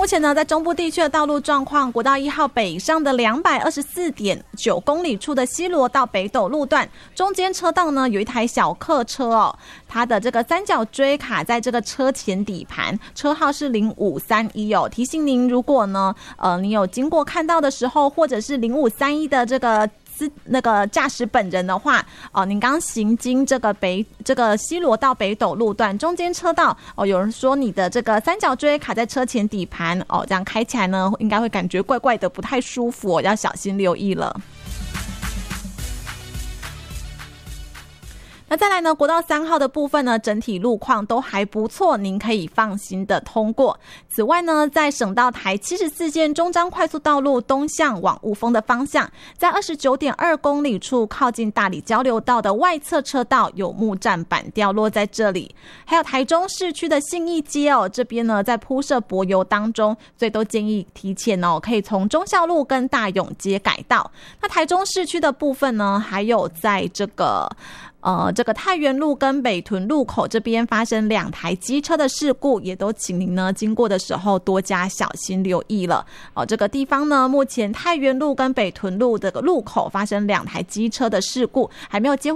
目前呢，在中部地区的道路状况，国道1号北上的224.9公里处的西螺到北斗路段，中间车道呢有一台小客车哦，它的这个三角锥卡在这个车前底盘，车号是0531哦。提醒您，如果呢你有经过看到的时候，或者是0531的这个驾驶本人的话，您刚行经这个西螺到北斗路段中间车道有人说你的这个三角锥卡在车前底盘这样开起来呢，应该会感觉怪怪的，不太舒服要小心留意了。那再来呢，国道3号的部分呢，整体路况都还不错，您可以放心的通过。此外呢，在省道台74线中彰快速道路东向往雾峰的方向，在29.2公里处靠近大理交流道的外侧车道有木栈板掉落在这里。还有台中市区的信义街这边呢在铺设柏油当中，所以都建议提前可以从忠孝路跟大勇街改道。那台中市区的部分呢，还有在这个太原路跟北屯路口这边发生2台机车的事故，也都请您呢经过的时候多加小心留意了。这个地方呢，目前太原路跟北屯路的路口发生2台机车的事故，还没有接